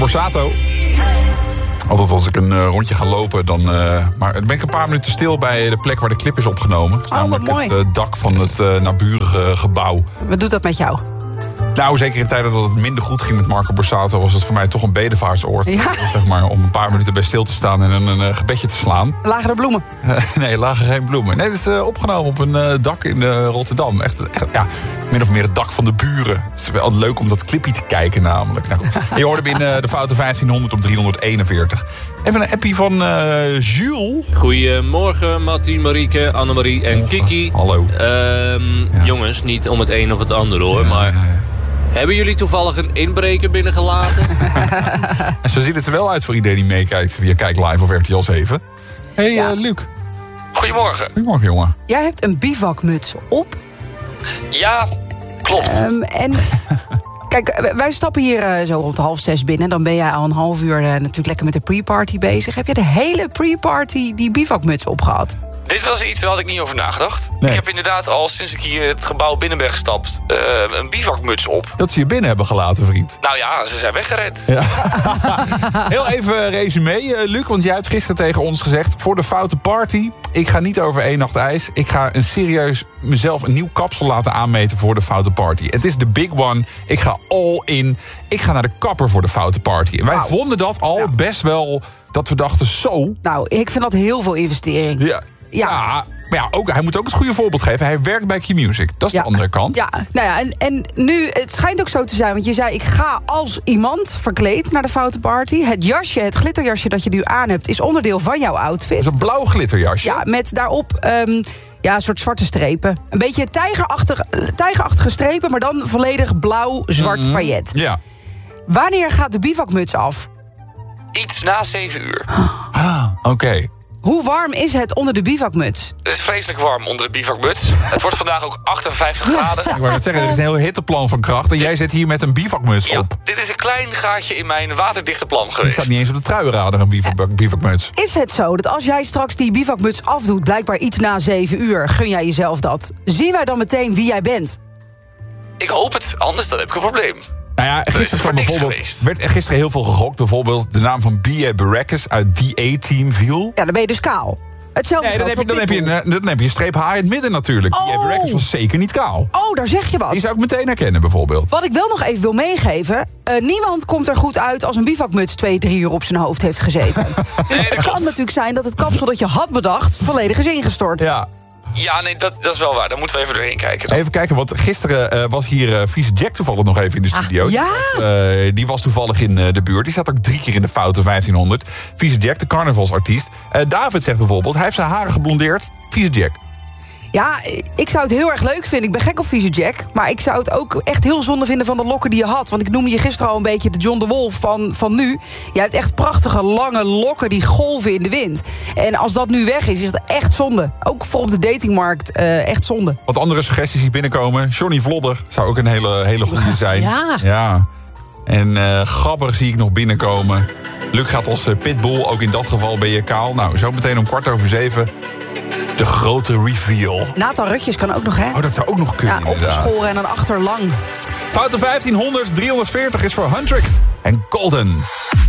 Borsato. Altijd als ik een rondje ga lopen, dan ben ik een paar minuten stil bij de plek waar de clip is opgenomen. Wat mooi. Het dak van het naburige gebouw. Wat doet dat met jou? Nou, zeker in tijden dat het minder goed ging met Marco Borsato... was het voor mij toch een bedevaartsoord. Ja. Zeg maar, om een paar minuten bij stil te staan en een gebedje te slaan. Lagen er bloemen? Nee, lagen geen bloemen. Nee, het is opgenomen op een dak in Rotterdam. Echt, ja, min of meer het dak van de buren. Het is wel leuk om dat clipje te kijken namelijk. Nou, je hoorde binnen de foute 1500 op 341. Even een appie van Jules. Goedemorgen, Mattie, Marieke, Annemarie en Kiki. Hallo. Jongens, niet om het een of het ander hoor, maar... Hebben jullie toevallig een inbreker binnengelaten? En zo ziet het er wel uit voor iedereen die meekijkt via Kijk Live of RTL 7. Hey, Luc. Goedemorgen. Goedemorgen, jongen. Jij hebt een bivakmuts op. Ja, klopt. En kijk, wij stappen hier zo rond 5:30 binnen. Dan ben jij al een half uur natuurlijk lekker met de pre-party bezig. Heb je de hele pre-party die bivakmuts opgehad? Dit was iets, daar had ik niet over nagedacht. Nee. Ik heb inderdaad al sinds ik hier het gebouw binnen ben gestapt... een bivakmuts op. Dat ze je binnen hebben gelaten, vriend. Nou ja, ze zijn weggerend. Ja. Heel even resume, Luc, want jij hebt gisteren tegen ons gezegd... voor de foute party, ik ga niet over 1 nacht ijs. Ik ga mezelf een nieuw kapsel laten aanmeten voor de foute party. Het is de big one. Ik ga all in. Ik ga naar de kapper voor de foute party. En wij vonden dat al best wel... dat we dachten, zo... Nou, ik vind dat heel veel investering. Ja, maar ja, hij moet ook het goede voorbeeld geven. Hij werkt bij Q-Music. Dat is de andere kant. Ja, nou ja, en nu, het schijnt ook zo te zijn... want je zei, ik ga als iemand verkleed naar de foute party. Het jasje, het glitterjasje dat je nu aan hebt... is onderdeel van jouw outfit. Dat is een blauw glitterjasje. Ja, met daarop een soort zwarte strepen. Een beetje tijgerachtige strepen... maar dan volledig blauw-zwart paillet. Ja. Wanneer gaat de bivakmuts af? Iets na 7 uur. Oké. Hoe warm is het onder de bivakmuts? Het is vreselijk warm onder de bivakmuts. Het wordt vandaag ook 58 graden. Ik wou net zeggen, er is een heel hitteplan van kracht... en jij zit hier met een bivakmuts op. Dit is een klein gaatje in mijn waterdichte plan Er geweest. staat niet eens op de truienradar een bivakmuts. Is het zo dat als jij straks die bivakmuts afdoet... blijkbaar iets na 7 uur, gun jij jezelf dat? Zien wij dan meteen wie jij bent? Ik hoop het, anders dan heb ik een probleem. Nou ja, werd er gisteren heel veel gegokt. Bijvoorbeeld de naam van B.A. Baracus uit The A-Team viel. Ja, dan ben je dus kaal. Hetzelfde Nee, dan heb je een streep haar in het midden natuurlijk. B.A. Baracus was zeker niet kaal. Oh, daar zeg je wat. Die zou ik meteen herkennen bijvoorbeeld. Wat ik wel nog even wil meegeven... niemand komt er goed uit als een bivakmuts 2-3 uur op zijn hoofd heeft gezeten. Dus het kan natuurlijk zijn dat het kapsel dat je had bedacht... volledig is ingestort. Ja, nee, dat is wel waar. Daar moeten we even doorheen kijken. Dan. Even kijken, want gisteren was hier Vieze Jack toevallig nog even in de studio. Die was toevallig in de buurt. Die zat ook 3 keer in de foute 1500. Vieze Jack, de carnavalsartiest. David zegt bijvoorbeeld, hij heeft zijn haren geblondeerd. Vieze Jack. Ja, ik zou het heel erg leuk vinden. Ik ben gek op Vieze Jack. Maar ik zou het ook echt heel zonde vinden van de lokken die je had. Want ik noemde je gisteren al een beetje de John de Wolf van nu. Jij hebt echt prachtige, lange lokken die golven in de wind. En als dat nu weg is dat echt zonde. Ook voor op de datingmarkt echt zonde. Wat andere suggesties die binnenkomen. Johnny Vlodder zou ook een hele goede zijn. Ja. En Gabber zie ik nog binnenkomen. Luc gaat als pitbull. Ook in dat geval ben je kaal. Nou, zo meteen om 7:15... de grote reveal. Nathan Rutjes kan ook nog, hè? Oh, dat zou ook nog kunnen, inderdaad. Opgeschoren en dan achterlang. Foute 1500, 340 is voor Huntrix en Golden.